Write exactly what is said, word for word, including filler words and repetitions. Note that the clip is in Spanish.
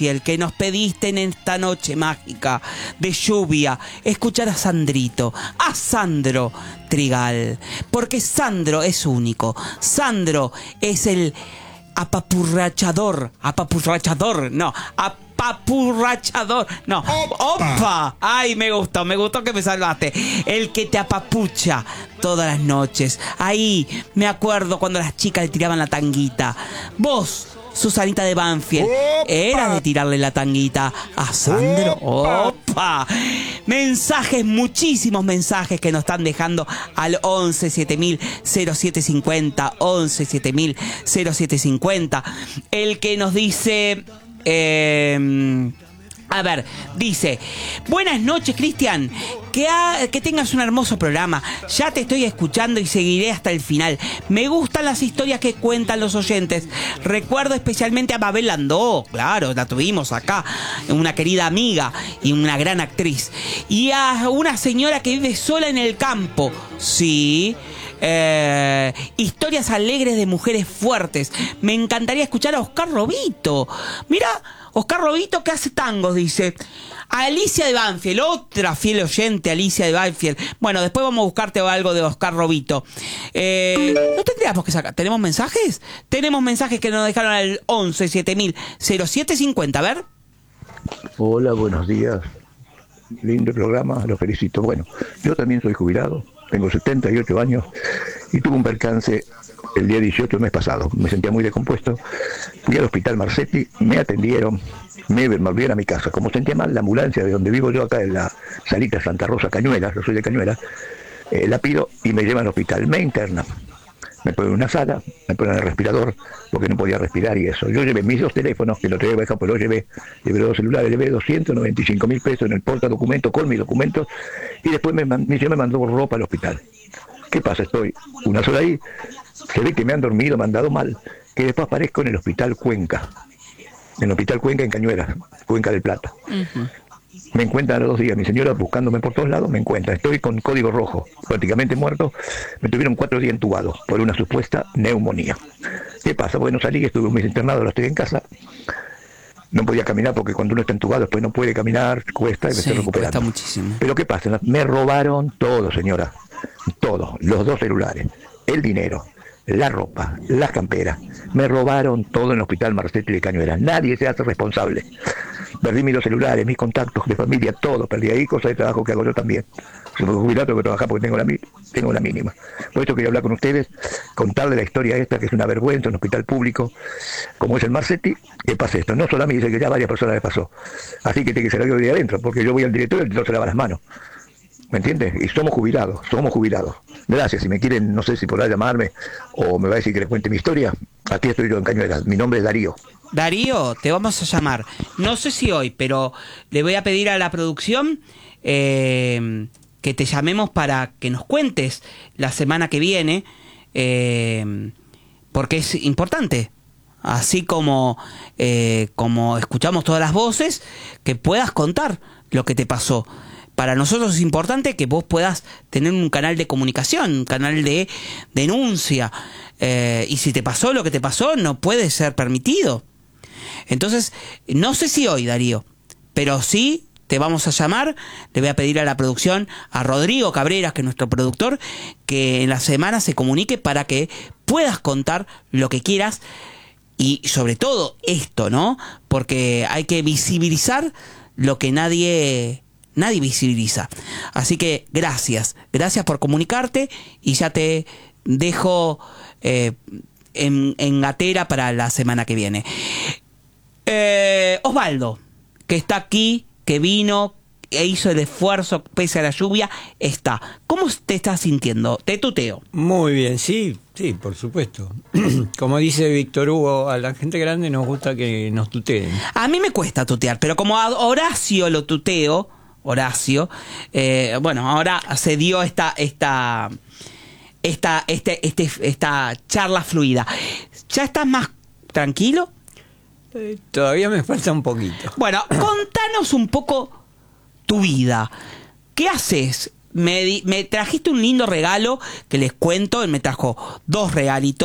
Banfield, que nos pediste en esta noche mágica de lluvia, escuchar a Sandrito, a Sandro Trigal, porque Sandro es único. Sandro es el apapurrachador, apapurrachador, no, apapurrachador, no, opa. opa, ay, me gustó, me gustó que me salvaste, el que te apapucha todas las noches. Ahí me acuerdo cuando las chicas le tiraban la tanguita. Vos, Susanita de Banfield, opa, era de tirarle la tanguita a Sandro. Opa. Opa. Mensajes, muchísimos mensajes que nos están dejando al once siete mil cero siete cincuenta, once siete mil cero siete cincuenta. El que nos dice... Eh, a ver, dice: buenas noches, Cristian, que, ha, que tengas un hermoso programa. Ya te estoy escuchando y seguiré hasta el final. Me gustan las historias que cuentan los oyentes. Recuerdo especialmente a Mabel Landó, claro, la tuvimos acá, una querida amiga y una gran actriz. Y a una señora que vive sola en el campo. Sí. Eh, historias alegres de mujeres fuertes. Me encantaría escuchar a Oscar Robito. Mira, Oscar Robito que hace tangos, dice. A Alicia de Banfield, otra fiel oyente, Alicia de Banfield. Bueno, después vamos a buscarte algo de Oscar Robito. Eh, no tendríamos que sacar. ¿Tenemos mensajes? Tenemos mensajes que nos dejaron al once siete mil cero siete cincuenta. A ver. Hola, buenos días. Lindo programa, los felicito. Bueno, yo también soy jubilado. Tengo setenta y ocho años y tuve un percance el día dieciocho del mes pasado. Me sentía muy descompuesto. Fui al hospital Marsetti, me atendieron, me volvieron a mi casa. Como sentía mal, la ambulancia de donde vivo yo, acá en la salita Santa Rosa, Cañuelas, yo soy de Cañuelas, eh, la pido y me llevan al hospital. Me internan. Me ponen en una sala, me ponen el respirador, porque no podía respirar y eso. Yo llevé mis dos teléfonos, que los traía dejar, pues los llevé, llevé dos celulares, llevé doscientos noventa y cinco mil pesos en el portadocumento con mis documentos, y después me, me, me mandó ropa al hospital. ¿Qué pasa? Estoy una sola ahí, se ve que me han dormido, me han dado mal, que después aparezco en el hospital Cuenca, en el hospital Cuenca en Cañuelas, Cuenca del Plata. Uh-huh. Me encuentran a los dos días, mi señora buscándome por todos lados, me encuentra, estoy con código rojo, prácticamente muerto, me tuvieron cuatro días entubado por una supuesta neumonía. ¿Qué pasa? Bueno, salí, estuve un mes internado, lo estoy en casa, no podía caminar porque cuando uno está entubado después no puede caminar, cuesta y me sí, estoy recuperando. Cuesta muchísimo. Pero ¿qué pasa? Me robaron todo, señora, todo, los dos celulares, el dinero, la ropa, las camperas, me robaron todo en el hospital Marsetti de Cañuelas, nadie se hace responsable. Perdí mis dos celulares, mis contactos de familia, todo, perdí ahí cosas de trabajo que hago yo también. Si me jubilar tengo que trabajar porque tengo la, tengo la mínima. Por esto quería hablar con ustedes, contarles la historia esta, que es una vergüenza en un hospital público, como es el Marsetti, que pasa esto. No solo a mí, dice que ya a varias personas les pasó. Así que tiene que ser algo de adentro, porque yo voy al director y el director se lava las manos. ¿Me entiendes? Y somos jubilados, somos jubilados. Gracias, si me quieren, no sé si podrá llamarme o me va a decir que les cuente mi historia, aquí estoy yo en Cañuelas, mi nombre es Darío. Darío, te vamos a llamar, no sé si hoy, pero le voy a pedir a la producción eh, que te llamemos para que nos cuentes la semana que viene, eh, porque es importante, así como, eh, como escuchamos todas las voces, que puedas contar lo que te pasó. Para nosotros es importante que vos puedas tener un canal de comunicación, un canal de denuncia, eh, y si te pasó lo que te pasó no puede ser permitido. Entonces, no sé si hoy, Darío, pero sí te vamos a llamar. Le voy a pedir a la producción, a Rodrigo Cabreras, que es nuestro productor, que en la semana se comunique para que puedas contar lo que quieras y sobre todo esto, ¿no? Porque hay que visibilizar lo que nadie... Nadie visibiliza. Así que gracias. Gracias por comunicarte y ya te dejo eh, en, en gatera para la semana que viene. Eh, Osvaldo, que está aquí, que vino e hizo el esfuerzo pese a la lluvia, está. ¿Cómo te estás sintiendo? Te tuteo. Muy bien, sí, sí, por supuesto. Como dice Víctor Hugo, a la gente grande nos gusta que nos tuteen. A mí me cuesta tutear, pero como a Horacio lo tuteo... Horacio, eh, bueno, ahora se dio esta esta esta este, este esta charla fluida. ¿Ya estás más tranquilo? Eh, todavía me falta un poquito. Bueno, contanos un poco tu vida. ¿Qué haces? Me, me trajiste un lindo regalo que les cuento. Él me trajo dos regalitos.